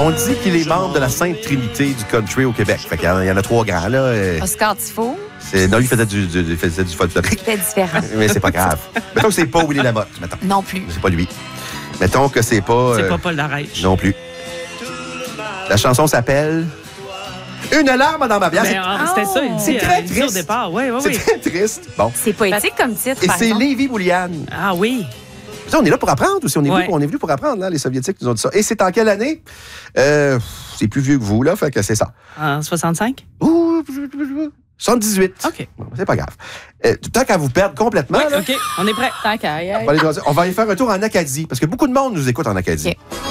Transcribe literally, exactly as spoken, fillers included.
On dit qu'il est membre de la Sainte Trinité du country au Québec. Fait qu'il y en a, il y en a trois grands, là. Oscar Tifo. C'est, non, lui, il faisait du, du, il faisait du folklorique. C'est différent. Mais c'est pas grave. Mettons que c'est pas Willy Lamotte, mettons. Non plus. C'est pas lui. Mettons que c'est pas... C'est euh, pas Paul Larèche. Non plus. La chanson s'appelle... Une larme dans ma bière. Ben, ah, c'était ça, il dit, C'est très euh, il dit au triste. départ. Oui, oui, C'est oui. très triste. Bon. C'est poétique comme titre, Et par c'est exemple. Lévi Boulian. Ah oui. Ça, on est là pour apprendre aussi. On est, Ouais. venu, pour, on est venu pour apprendre, là. Les Soviétiques nous ont dit ça. Et c'est en quelle année? Euh, c'est plus vieux que vous, là. Fait que c'est ça. En soixante-cinq? Ouh, soixante-dix-huit. OK. Bon, c'est pas grave. Euh, tant qu'à vous perdre complètement, Oui, là, OK, on est prêt. Tant qu'à y on, va aller, on va aller faire un tour en Acadie. Parce que beaucoup de monde nous écoute en Acadie. OK.